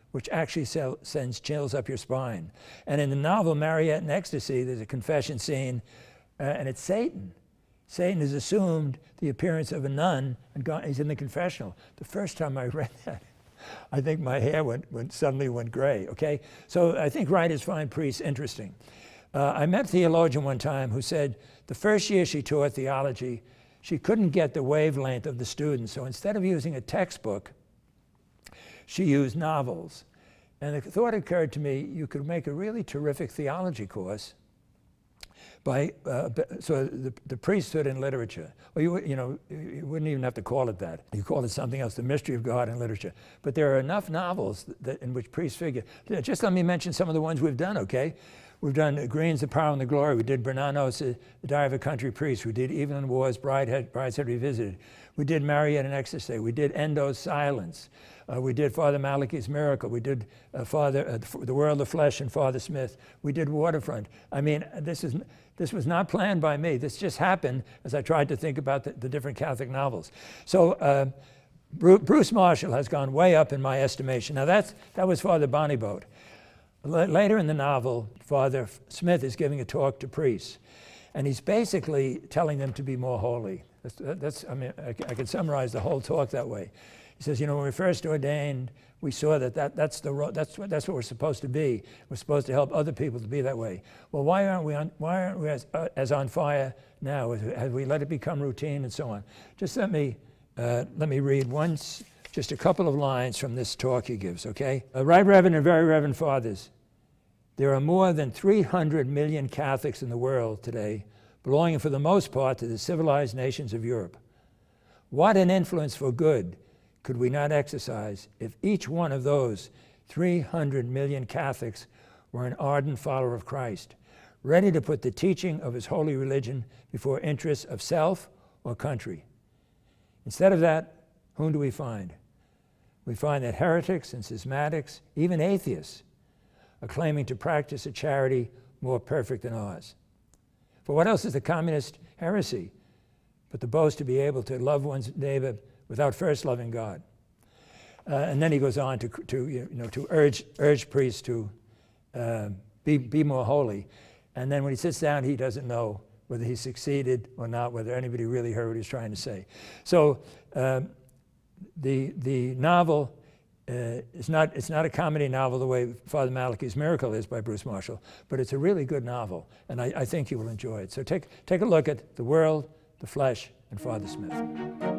which actually sends chills up your spine. And in the novel Mariette in Ecstasy, there's a confession scene, and it's Satan. Satan has assumed the appearance of a nun, and he's in the confessional. The first time I read that, I think my hair suddenly went gray, okay? So I think writers find priests interesting. I met a theologian one time who said the first year she taught theology, she couldn't get the wavelength of the students. So instead of using a textbook, she used novels. And the thought occurred to me, you could make a really terrific theology course by, the priesthood in literature. Or you wouldn't even have to call it that. You call it something else, the mystery of God in literature. But there are enough novels in which priests figure. Just let me mention some of the ones we've done, okay? We've done Green's The Power and the Glory. We did Bernanos' The Diary of a Country Priest. We did Evelyn Waugh's Brideshead Revisited. We did Mariette in Ecstasy. We did Endo's Silence. We did Father Malachi's Miracle. We did The World of Flesh and Father Smith. We did Waterfront. I mean, this was not planned by me. This just happened as I tried to think about the different Catholic novels. So Bruce Marshall has gone way up in my estimation. Now that was Father Bonneboat. Later in the novel, Father Smith is giving a talk to priests, and he's basically telling them to be more holy. I mean, I could summarize the whole talk that way. He says, you know, when we first ordained, we saw that's what we're supposed to be. We're supposed to help other people to be that way. Well, why aren't we as on fire now? Have we let it become routine and so on? Just let me read just a couple of lines from this talk he gives, okay? Right Reverend and Very Reverend Fathers, there are more than 300 million Catholics in the world today, belonging for the most part to the civilized nations of Europe. What an influence for good could we not exercise if each one of those 300 million Catholics were an ardent follower of Christ, ready to put the teaching of his holy religion before interests of self or country? Instead of that, whom do we find? We find that heretics and schismatics, even atheists, are claiming to practice a charity more perfect than ours. For what else is the communist heresy but the boast to be able to love one's neighbor without first loving God? And then he goes on to urge priests to be more holy. And then when he sits down, he doesn't know whether he succeeded or not, whether anybody really heard what he's trying to say. So the novel it's not a comedy novel the way Father Malachi's Miracle is by Bruce Marshall, but it's a really good novel, and I think you will enjoy it. So take a look at The World, the Flesh, and Father Smith.